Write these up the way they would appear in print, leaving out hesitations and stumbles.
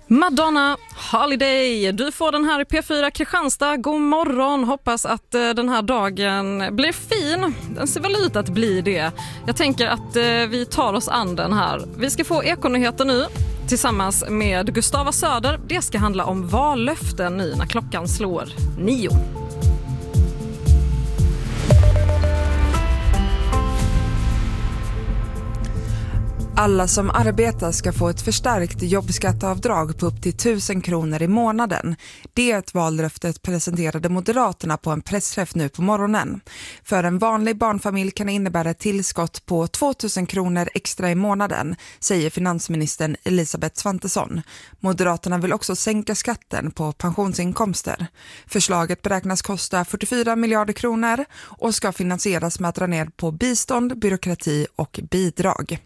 Madonna Holiday, du får den här i P4 Kristianstad. God morgon, hoppas att den här dagen blir fin. Den ser väl ut att bli det. Jag tänker att vi tar oss an den här. Vi ska få Ekonyheter nu tillsammans med Gustava Söder. Det ska handla om vallöften nu när klockan slår 9. Alla som arbetar ska få ett förstärkt jobbskatteavdrag på upp till 1000 kronor i månaden. Det är ett vallöftet presenterade Moderaterna på en pressträff nu på morgonen. För en vanlig barnfamilj kan det innebära ett tillskott på 2000 kronor extra i månaden, säger finansministern Elisabeth Svantesson. Moderaterna vill också sänka skatten på pensionsinkomster. Förslaget beräknas kosta 44 miljarder kronor och ska finansieras med att dra ner på bistånd, byråkrati och bidrag.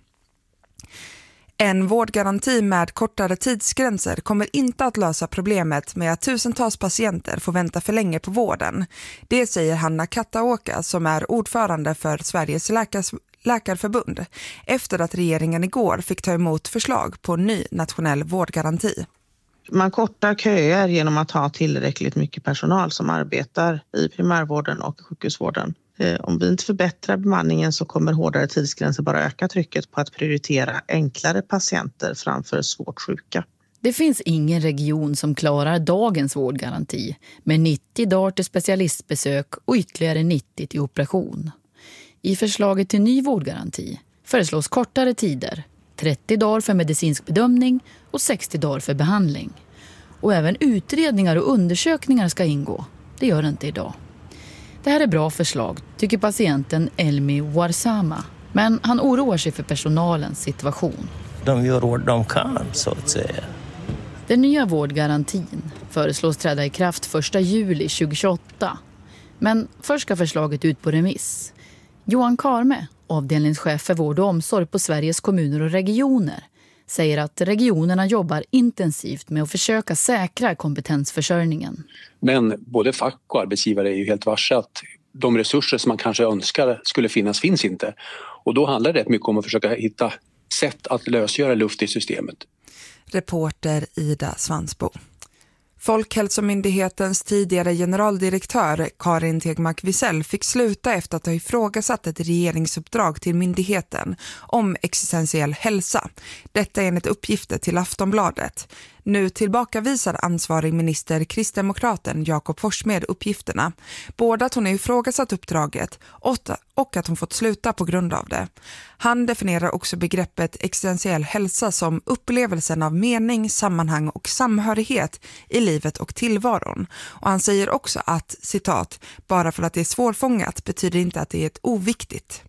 En vårdgaranti med kortare tidsgränser kommer inte att lösa problemet med att tusentals patienter får vänta för länge på vården. Det säger Hanna Kattaåka som är ordförande för Sveriges läkarförbund efter att regeringen igår fick ta emot förslag på en ny nationell vårdgaranti. Man kortar köer genom att ha tillräckligt mycket personal som arbetar i primärvården och sjukhusvården. Om vi inte förbättrar bemanningen så kommer hårdare tidsgränser bara öka trycket på att prioritera enklare patienter framför svårt sjuka. Det finns ingen region som klarar dagens vårdgaranti med 90 dagar till specialistbesök och ytterligare 90 till operation. I förslaget till ny vårdgaranti föreslås kortare tider, 30 dagar för medicinsk bedömning och 60 dagar för behandling. Och även utredningar och undersökningar ska ingå. Det gör det inte idag. Det här är bra förslag, tycker patienten Elmi Warsama. Men han oroar sig för personalens situation. De gör vad de kan, så att säga. Den nya vårdgarantin föreslås träda i kraft 1 juli 2028. Men först ska förslaget ut på remiss. Johan Karme, avdelningschef för vård och omsorg på Sveriges kommuner och regioner, säger att regionerna jobbar intensivt med att försöka säkra kompetensförsörjningen. Men både fack och arbetsgivare är ju helt varse att de resurser som man kanske önskar skulle finns inte. Och då handlar det mycket om att försöka hitta sätt att lösgöra luft i systemet. Reporter Ida Svansbo. Folkhälsomyndighetens tidigare generaldirektör Karin Tegmark Wisell fick sluta efter att ha ifrågasatt ett regeringsuppdrag till myndigheten om existentiell hälsa. Detta är enligt uppgifter till Aftonbladet. Nu tillbakavisar ansvarig minister kristdemokraten Jakob Forssmed uppgifterna. Både att hon är ifrågasatt uppdraget och att hon fått sluta på grund av det. Han definierar också begreppet existentiell hälsa som upplevelsen av mening, sammanhang och samhörighet i livet och tillvaron. Och han säger också att, citat, bara för att det är svårfångat betyder inte att det är ett oviktigt.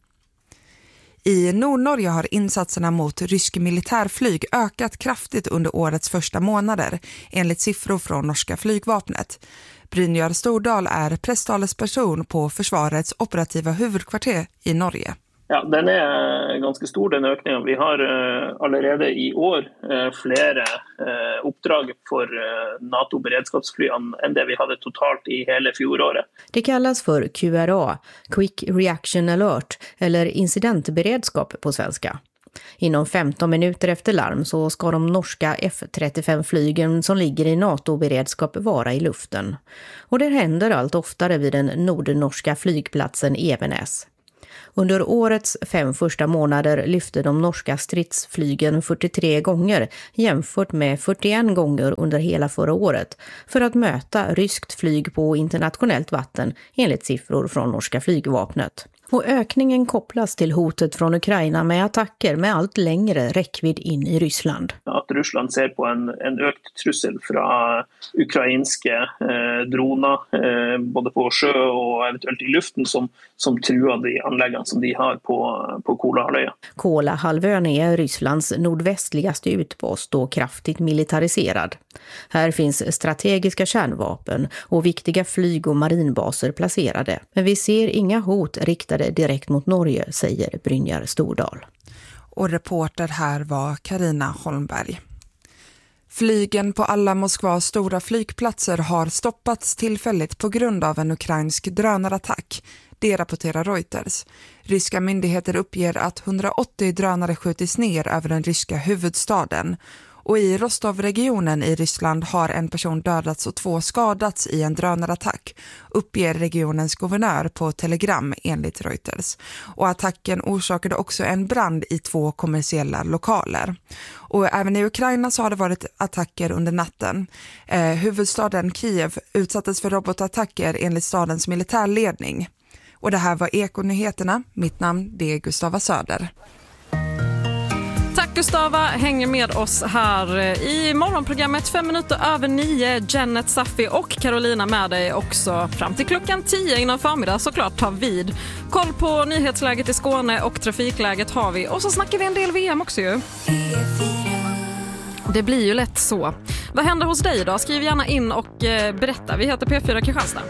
I Nordnorge har insatserna mot rysk militärflyg ökat kraftigt under årets första månader, enligt siffror från norska flygvapnet. Brynjar Stordal är presstalesperson på försvarets operativa huvudkvarter i Norge. Ja, den är ganska stor, den ökningen. Vi har allerede i år flere uppdrag för NATO-beredskapsflygen än det vi hade totalt i hela fjolåret. Det kallas för QRA, Quick Reaction Alert, eller incidentberedskap på svenska. Inom 15 minuter efter larm så ska de norska F-35-flygen som ligger i NATO-beredskap vara i luften. Och det händer allt oftare vid den nordnorska flygplatsen Evenes. Under årets 5 första månader lyfte de norska stridsflygen 43 gånger jämfört med 41 gånger under hela förra året för att möta ryskt flyg på internationellt vatten enligt siffror från norska flygvapnet. Och ökningen kopplas till hotet från Ukraina med attacker med allt längre räckvidd in i Ryssland. Att Ryssland ser på en ökt trussel från ukrainska droner både på sjö och eventuellt i luften som truar de anläggningar som de har på Kolahalvön. Kolahalvön är Rysslands nordvästligaste utpost och kraftigt militariserad. Här finns strategiska kärnvapen och viktiga flyg- och marinbaser placerade. Men vi ser inga hot riktade direkt mot Norge, säger Brynjar Stordal. Och reporter här var Carina Holmberg. Flygen på alla Moskvas stora flygplatser har stoppats tillfälligt på grund av en ukrainsk drönarattack. Det rapporterar Reuters. Ryska myndigheter uppger att 180 drönare skjutits ner över den ryska huvudstaden. Och i Rostov-regionen i Ryssland har en person dödats och 2 skadats i en drönarattack, uppger regionens guvernör på Telegram enligt Reuters. Och attacken orsakade också en brand i 2 kommersiella lokaler. Och även i Ukraina så har det varit attacker under natten. Huvudstaden Kiev utsattes för robotattacker enligt stadens militärledning. Och det här var Ekonyheterna. Mitt namn det är Gustava Söder. Tack Gustava, hänger med oss här i morgonprogrammet 5 minuter över 9. Janet, Safi och Carolina med dig också fram till klockan 10 innan förmiddag såklart tar vid. Koll på nyhetsläget i Skåne och trafikläget har vi. Och så snackar vi en del VM också ju. Det blir ju lätt så. Vad händer hos dig då? Skriv gärna in och berätta. Vi heter P4 Kristianstad.